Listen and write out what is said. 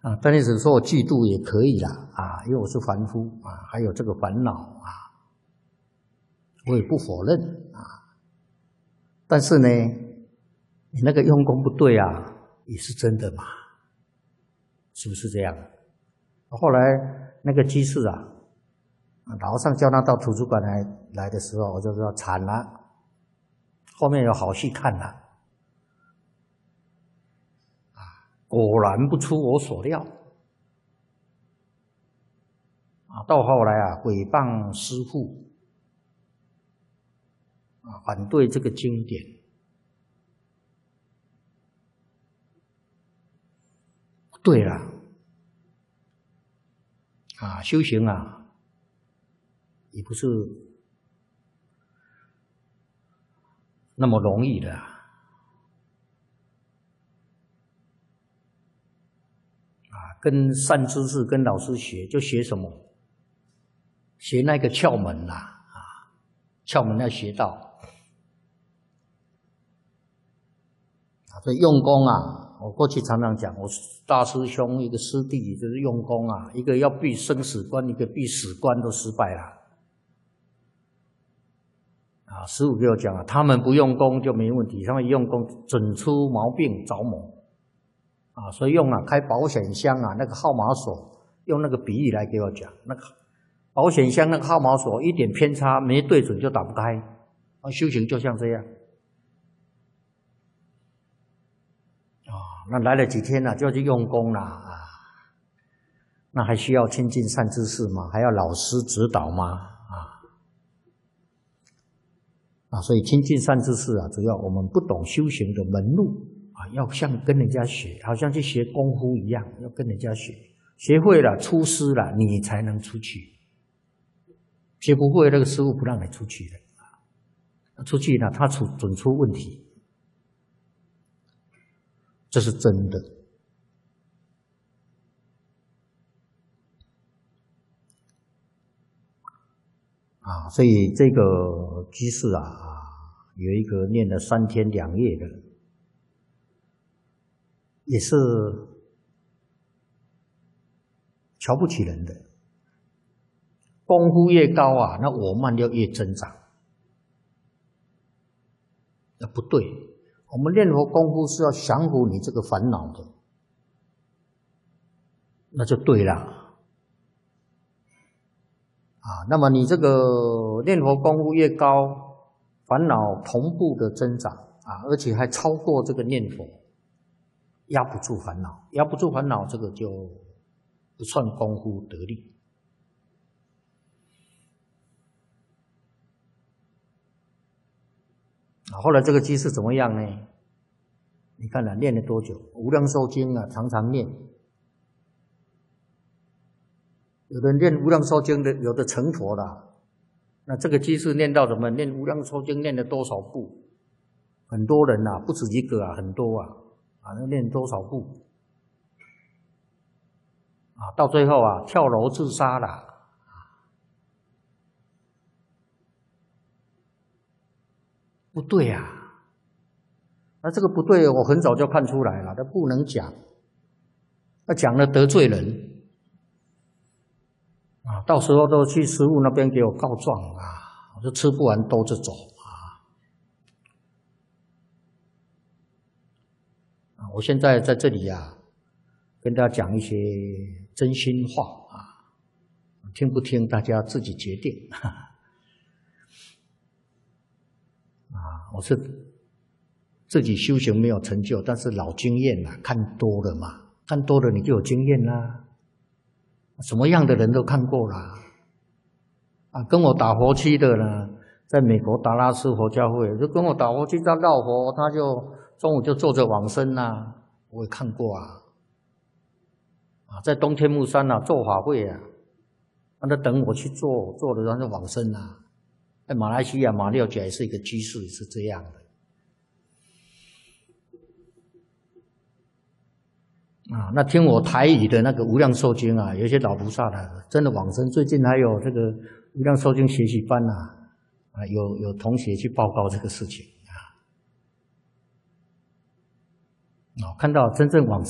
啊，但是说我嫉妒也可以啦，啊，因为我是凡夫啊，还有这个烦恼啊，我也不否认啊。但是呢，你那个用功不对啊，也是真的嘛，是不是这样？后来那个居士啊，老和尚叫他到图书馆来的时候，我就说惨了，后面有好戏看了。果然不出我所料，啊，到后来啊，诽谤师父，啊，反对这个经典，对了，啊，修行啊，也不是那么容易的啊。跟善知识、跟老师学，就学什么？学那个窍门啦，啊，窍门要学到，啊，所以用功啊，我过去常常讲，我大师兄一个师弟就是用功啊，一个要避生死关，一个避死关都失败了。啊，师父给我讲啊，他们不用功就没问题，他们一用功准出毛病着魔。啊，所以用啊开保险箱啊那个号码锁，用那个比喻来给我讲，那个保险箱那个号码锁一点偏差没对准就打不开，啊，修行就像这样。啊，那来了几天了，就去用功了啊，那还需要亲近善知识吗？还要老师指导吗？啊，所以亲近善知识啊，主要我们不懂修行的门路。啊，要像跟人家学，好像去学功夫一样，要跟人家学，学会了出师了，你才能出去。学不会，那个师父不让你出去的。出去呢，他准出问题，这是真的。啊，所以这个居士啊，有一个念了3天2夜的。也是瞧不起人的，功夫越高啊，那我慢就越增长。那不对，我们练佛功夫是要降服你这个烦恼的，那就对了。啊，那么你这个练佛功夫越高，烦恼同步的增长啊，而且还超过这个念佛。压不住烦恼，压不住烦恼，这个就不算功夫得力。后来这个居士怎么样呢？你看啊，念了多久？无量寿经啊，常常念。有的念无量寿经的，有的成佛了。那这个居士念到什么？念无量寿经念了多少部？很多人啊，不止一个啊，很多啊。啊，那念多少部？啊，到最后啊，跳楼自杀了。不对啊，那这个不对，我很早就看出来了，他不能讲，他讲了得罪人。啊，到时候都去师父那边给我告状啊，我就吃不完兜着走。我现在在这里啊，跟大家讲一些真心话啊，听不听大家自己决定。啊，我是自己修行没有成就，但是老经验啦，看多了嘛，看多了你就有经验啦，什么样的人都看过啦。啊，跟我打佛七的呢，在美国达拉斯佛教会，就跟我打佛七在绕佛，他就中午就坐着往生啊，我也看过啊。啊，在东天目山啊做法会啊，他等我去做了他就往生啊。在马来西亚马六甲也是一个居士，是这样的。啊，那听我台语的那个无量寿经啊，有些老菩萨的真的往生。最近还有这个无量寿经学习班啊，有同学去报告这个事情啊。看到真正往生